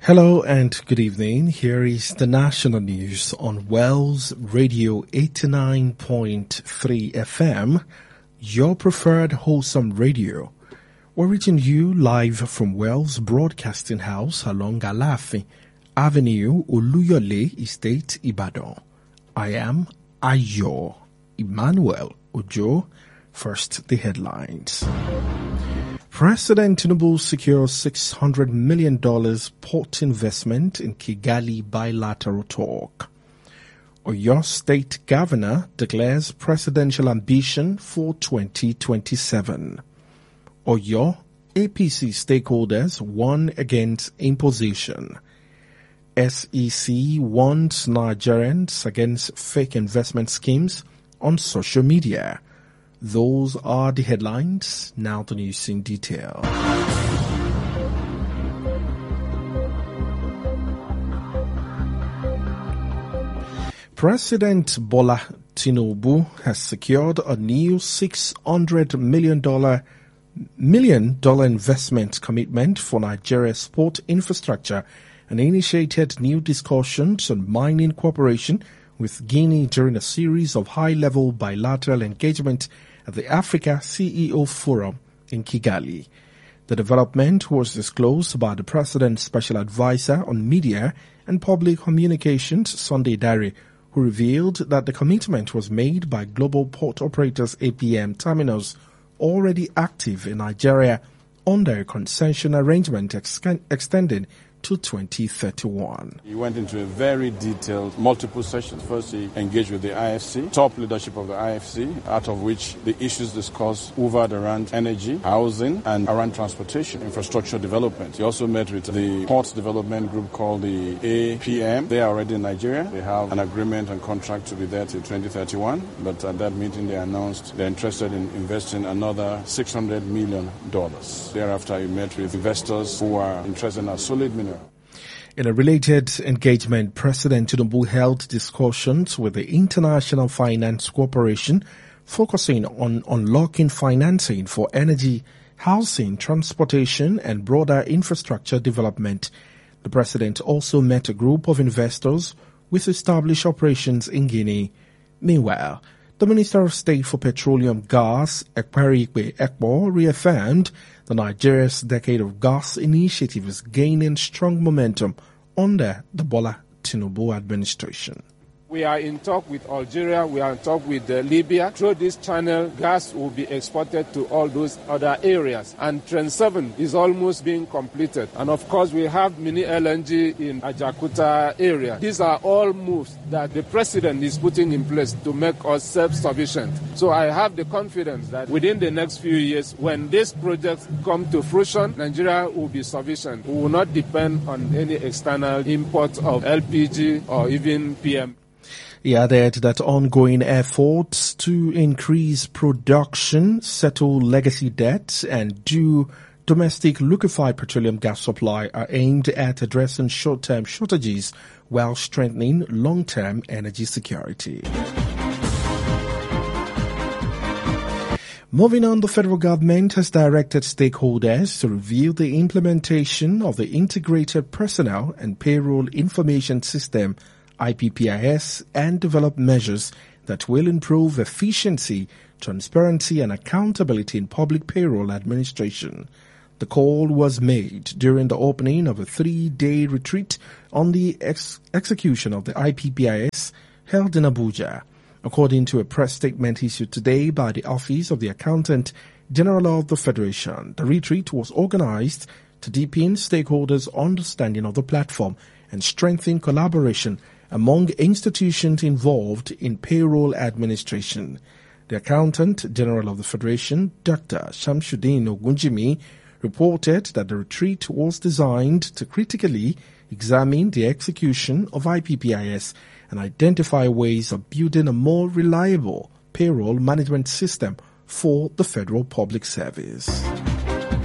Hello and good evening. Here is the national news on Wells Radio 89.3 FM, your preferred wholesome radio. We're reaching you live from Wells Broadcasting House along Alaafin Avenue, Oluyole Estate, Ibadan. I am Ayo Emmanuel Ojo. First, the headlines. President Tinubu secures $600 million port investment in Kigali bilateral talk. Oyo State Governor declares presidential ambition for 2027. Oyo APC stakeholders warn against imposition. SEC warns Nigerians against fake investment schemes on social media. Those are the headlines. Now the news in detail. President Bola Tinubu has secured a new $600 million investment commitment for Nigeria's port infrastructure and initiated new discussions on mining cooperation with Guinea during a series of high-level bilateral engagement at the Africa CEO Forum in Kigali. The development was disclosed by the President's Special Advisor on Media and Public Communications, Sunday Dare, who revealed that the commitment was made by global port operators APM Terminals already active in Nigeria under a concession arrangement extending to 2031. He went into a very detailed, multiple sessions. First, he engaged with the IFC, top leadership of the IFC, out of which the issues discussed hovered around energy, housing, and around transportation, infrastructure development. He also met with the ports development group called the APM. They are already in Nigeria. They have an agreement and contract to be there till 2031. But at that meeting, they announced they're interested in investing another $600 million. Thereafter, he met with investors who are interested in a solid mineral. In a related engagement, President Tinubu held discussions with the International Finance Corporation focusing on unlocking financing for energy, housing, transportation, and broader infrastructure development. The president also met a group of investors with established operations in Guinea. Meanwhile, the Minister of State for Petroleum, Gas, Ekperikpe Ekpo, reaffirmed that Nigeria's Decade of Gas initiative is gaining strong momentum under the Bola Tinubu administration. We are in talk with Algeria, we are in talk with Libya. Through this channel, gas will be exported to all those other areas. And Trend 7 is almost being completed. And of course, we have mini LNG in Ajakuta area. These are all moves that the president is putting in place to make us self-sufficient. So I have the confidence that within the next few years, when these projects come to fruition, Nigeria will be sufficient. We will not depend on any external import of LPG or even PM. He added that ongoing efforts to increase production, settle legacy debts, and do domestic liquefied petroleum gas supply are aimed at addressing short-term shortages while strengthening long-term energy security. Moving on, the federal government has directed stakeholders to review the implementation of the Integrated Personnel and Payroll Information System IPPIS and develop measures that will improve efficiency, transparency, and accountability in public payroll administration. The call was made during the opening of a 3-day retreat on the execution of the IPPIS held in Abuja. According to a press statement issued today by the Office of the Accountant General of the Federation, the retreat was organized to deepen stakeholders' understanding of the platform and strengthen collaboration among institutions involved in payroll administration. The Accountant General of the Federation, Dr. Shamsuddin Ogunjimi, reported that the retreat was designed to critically examine the execution of IPPIS and identify ways of building a more reliable payroll management system for the federal public service.